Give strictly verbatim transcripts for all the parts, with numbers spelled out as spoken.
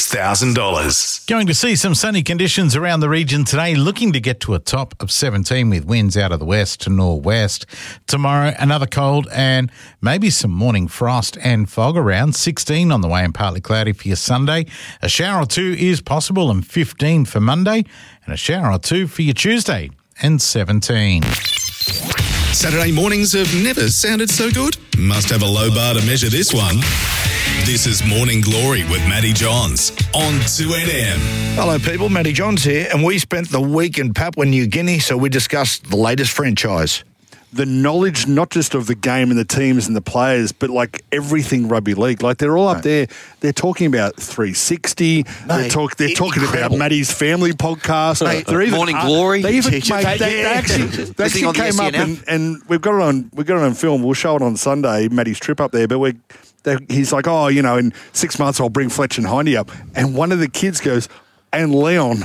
six thousand dollars. Going to see some sunny conditions around the region today, looking to get to a top of seventeen with winds out of the west to northwest. Tomorrow, another cold and maybe some morning frost and fog around, sixteen on the way and partly cloudy for your Sunday. A shower or two is possible and fifteen for Monday, and a shower or two for your Tuesday and seventeen. Saturday mornings have never sounded so good. Must have a low bar to measure this one. This is Morning Glory with Matty Johns on two N M. Hello, people. Matty Johns here, and we spent the week in Papua New Guinea, so we discussed the latest franchise. The knowledge, not just of the game and the teams and the players, but like everything rugby league. Like they're all up there. They're talking about three sixty. Mate, they're, talk, they're talking incredible. about Matty's Family podcast. Mate, they're even, Morning uh, Glory. They even Teacher. mate, they, they actually, they actually came up and, and we've got it on. We've got it on film. We'll show it on Sunday. Matty's trip up there, but we. He's like, oh, you know, in six months I'll bring Fletch and Hindy up, and one of the kids goes, and Leon.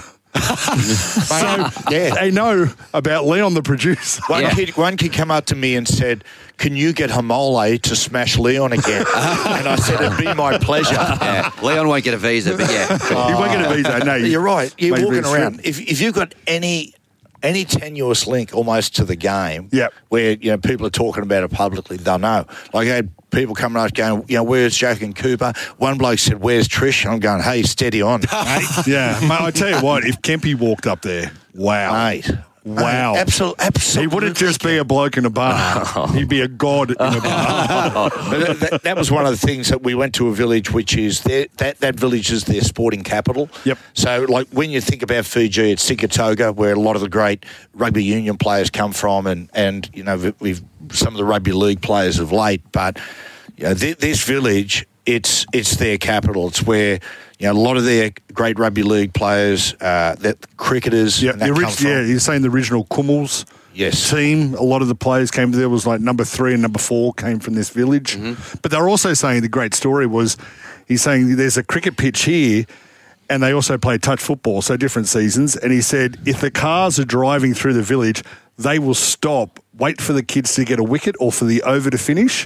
So yeah. They know about Leon, the producer. One, Yeah. kid, one kid came up to me and said, can you get Hamole to smash Leon again? And I said, it'd be my pleasure. Yeah. Leon won't get a visa, but yeah. He won't get a visa. No, You're right. You're Maybe walking it's around. true. If, if you've got any any tenuous link almost to the game, Yep. where you know people are talking about it publicly, they'll know. Like I had people coming up going, you know, where's Jack and Cooper? One bloke said, where's Trish? And I'm going, hey, steady on. Mate, yeah, mate, I tell you what, if Kempy walked up there, wow. Mate. Wow. Absolutely. Absolutely. He wouldn't just be a bloke in a bar. He'd be a god in a bar. But that, that was one of the things that we went to a village, which is their, that that village is their sporting capital. Yep. So, like when you think about Fiji, it's Sikatoga, where a lot of the great rugby union players come from, and and you know we've some of the rugby league players of late. But you know, th- this village, it's it's their capital. It's where you know a lot of their great rugby league players, uh, that cricketers, Yeah, and that the come orig- from. yeah, you're saying the original Kummels Yes. team. A lot of the players came there. Was like number three and number four came from this village. Mm-hmm. But they're also saying the great story was he's saying there's a cricket pitch here, and they also play touch football, so different seasons. And he said if the cars are driving through the village, they will stop, wait for the kids to get a wicket or for the over to finish,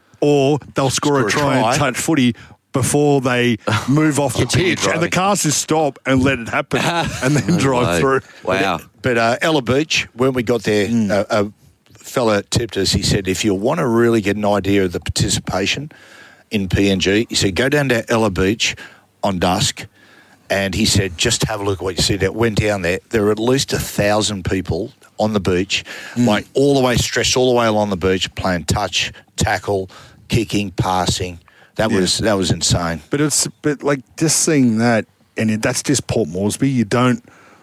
or they'll score, Score a a try, try. and touch footy before they move off the Continue pitch. And the driving. cars just stop and let it happen and then drive through. Wow. But uh, Ella Beach, when we got there, Mm. uh, a fella tipped us. He said, if you want to really get an idea of the participation in P N G, he said, go down to Ella Beach on dusk. And he said, just have a look at what you see there. Went down there. There were at least a thousand people on the beach, Mm. like all the way, stretched all the way along the beach, playing touch, tackle, kicking, passing. That Yeah. was that was insane. But it's but like just seeing that, and it, that's just Port Moresby. You don't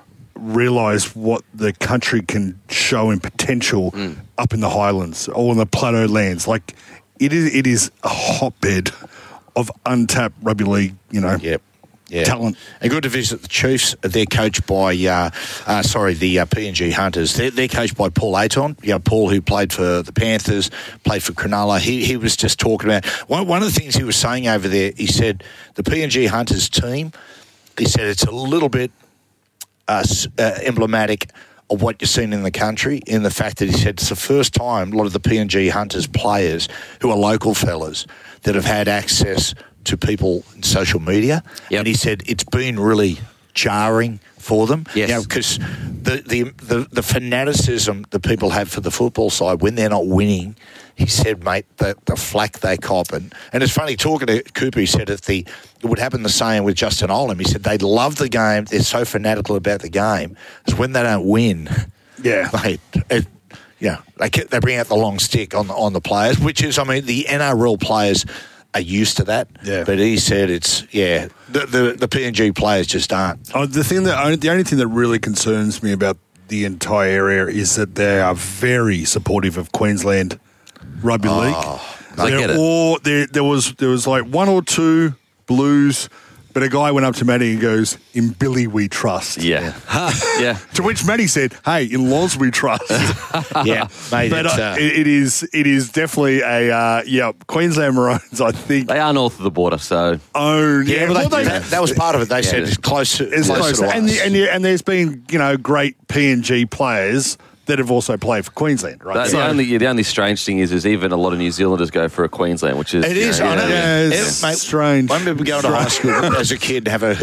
realise what the country can show in potential Mm. up in the Highlands or in the Plateau lands. Like it is, it is a hotbed of untapped rugby league. You know, Yep. Yeah. Talent. And good to visit the Chiefs. They're coached by, uh, uh, sorry, the uh, P N G Hunters. They're, they're coached by Paul Ayton. You know, Paul, who played for the Panthers, played for Cronulla. He he was just talking about one one of the things he was saying over there. He said the P N G Hunters team. He said it's a little bit uh, s- uh, emblematic of what you're seeing in the country, in the fact that he said it's the first time a lot of the P N G Hunters players who are local fellas that have had access to people in social media. Yep. And he said it's been really jarring for them. Yes. Because the, the, the, the fanaticism that people have for the football side when they're not winning, he said, mate, the, the flack they cop. And, and it's funny, talking to Cooper, he said that the it would happen the same with Justin Olam. He said they love the game. They're so fanatical about the game. It's when they don't win, yeah. mate, it, yeah, they, ke- they bring out the long stick on, on the players, which is, I mean, the N R L players are used to that. Yeah. But he said it's, yeah, the, the, the P N G players just aren't. Oh, the thing that the only thing that really concerns me about the entire area is that they are very supportive of Queensland rugby league. I They're get it. all there. There was there was like one or two Blues, but a guy went up to Matty and goes, "In Billy we trust." Yeah. Yeah. To which Matty said, "Hey, in Loz we trust." Yeah, mate, But it's, uh, uh, it, it is it is definitely a uh, yeah Queensland Maroons. I think They are north of the border, so own yeah, well, well, they, they- that, that was part of it. They said it it's close to, It's closer close. to And, us. the, and, the, and there's been, you know, great P N G players that have also played for Queensland, right? the, So- the only the only strange thing is is even a lot of New Zealanders go for a Queensland, which is It you is, know, I know. Yeah, it's It- mate, strange. I remember going to high school as a kid, have a